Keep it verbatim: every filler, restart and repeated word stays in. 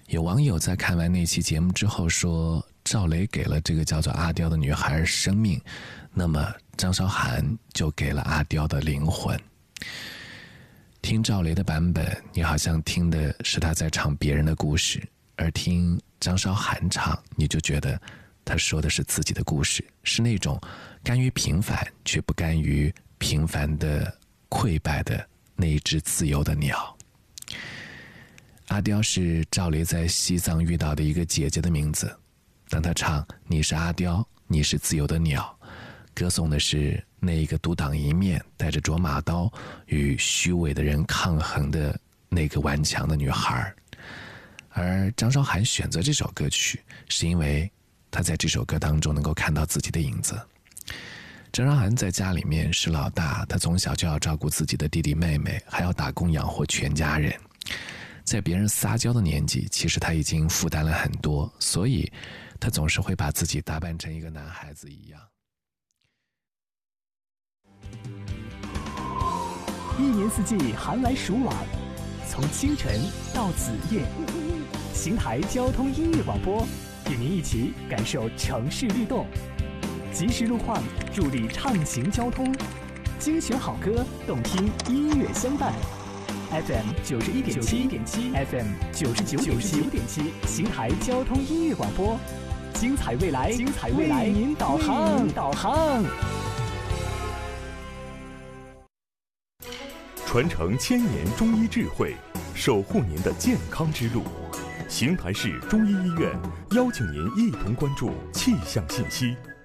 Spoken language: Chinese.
有网友在看完那期节目之后说，赵雷给了这个叫做阿刁的女孩生命，那么张韶涵就给了阿刁的灵魂。听赵雷的版本，你好像听的是他在唱别人的故事，而听张韶涵唱，你就觉得他说的是自己的故事，是那种甘于平凡却不甘于平凡的溃败的那一只自由的鸟。阿刁是赵雷在西藏遇到的一个姐姐的名字，当他唱你是阿刁，你是自由的鸟，歌颂的是那一个独当一面带着卓玛刀与虚伪的人抗衡的那个顽强的女孩。而张韶涵选择这首歌曲，是因为她在这首歌当中能够看到自己的影子。张韶涵在家里面是老大，她从小就要照顾自己的弟弟妹妹，还要打工养活全家人。在别人撒娇的年纪，其实她已经负担了很多，所以她总是会把自己打扮成一个男孩子一样。 一年四季寒来暑往，从清晨到子夜，邢台交通音乐广播与您一起感受城市律动，及时路况助力畅行交通，精选好歌，动听音乐相伴。F M 九十一点七 ，F M 九十九点七，邢台交通音乐广播，精彩未来，精彩未来，为您导航，导航。 传承千年中医智慧，守护您的健康之路。邢台市中医医院邀请您一同关注气象信息。